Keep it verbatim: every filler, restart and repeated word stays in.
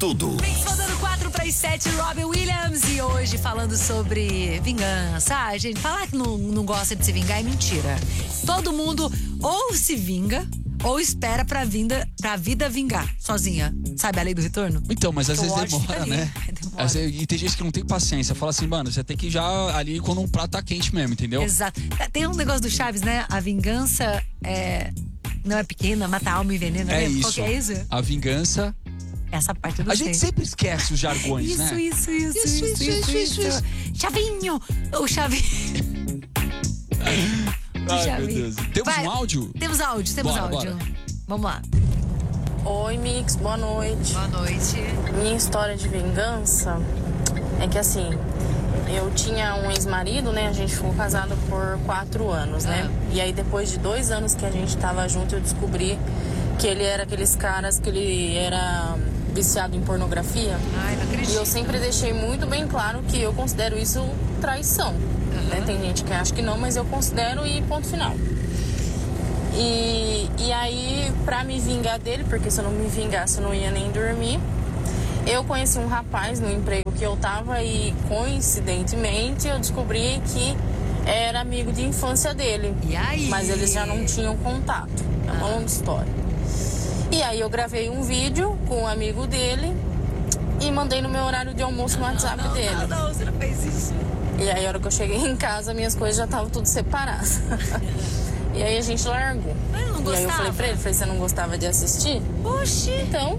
tudo. Mix faltando quatro para as sete, Robbie Williams. E hoje falando sobre vingança. Ah, gente, falar que não, não gosta de se vingar é mentira. Todo mundo ou se vinga ou espera pra, vinda, pra vida vingar sozinha. Sabe a lei do retorno? Então, mas às Que vezes o ódio demora, fica ali. né? Demora. Às vezes- e tem gente que não tem paciência. Fala assim, mano, você tem que ir já ali quando um prato tá quente mesmo, entendeu? Exato. Tem um negócio do Chaves, né? A vingança é... não é pequena, mata a alma e envenena. É né? Qual isso. que é isso? A vingança. Essa parte eu não A sei. gente sempre esquece os jargões, Isso, né? isso, isso, isso, isso, isso, isso, isso. Chavinho! O Chavinho. Ai, Chavinho. meu Deus. Temos Vai. um áudio? Temos áudio, temos Bora, áudio. bora. Vamos lá. Oi, Mix, boa noite. Boa noite. Minha história de vingança é que assim, eu tinha um ex-marido, né? A gente ficou casado por quatro anos, né? Ah. E aí depois de dois anos que a gente tava junto, eu descobri que ele era aqueles caras que ele era viciado em pornografia. Ai, não acredito. E eu sempre deixei muito bem claro que eu considero isso traição. Né? Tem gente que acha que não, mas eu considero e ponto final. E, e aí, pra me vingar dele, porque se eu não me vingasse eu não ia nem dormir, eu conheci um rapaz no emprego que eu tava e coincidentemente eu descobri que era amigo de infância dele. E aí? Mas eles já não tinham contato. É uma longa história. E aí eu gravei um vídeo com um amigo dele e mandei no meu horário de almoço no WhatsApp não, dele. Não, não, você não fez isso. E aí, a hora que eu cheguei em casa, minhas coisas já estavam tudo separadas. E aí a gente largou. Mas eu não E aí eu gostava. falei pra ele, falei, você não gostava de assistir? Oxi. Então,